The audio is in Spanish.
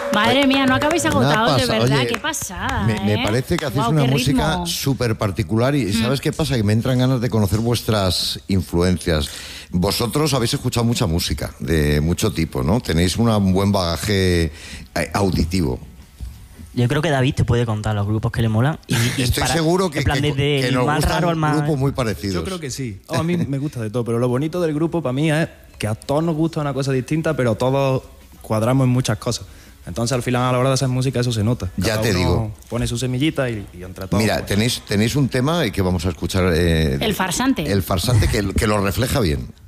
Madre mía, no acabáis agotados, de verdad. Oye, qué pasada. Me parece que hacéis Guau, una qué música ritmo. súper particular y ¿sabes qué pasa? Que me entran ganas de conocer vuestras influencias. Vosotros habéis escuchado mucha música de mucho tipo, ¿no? Tenéis un buen bagaje auditivo. Yo creo que David te puede contar los grupos que le molan. Y Estoy seguro que, en plan, desde que el nos más gustan raro al más... grupos muy parecidos. Yo creo que sí. A mí me gusta de todo, pero lo bonito del grupo para mí es que a todos nos gusta una cosa distinta, pero todos cuadramos en muchas cosas. Entonces, al final, a la hora de hacer música, eso se nota. Ya te digo. Pone su semillita y entre todos... Mira, pues, tenéis un tema que vamos a escuchar... El farsante. El farsante que lo refleja bien.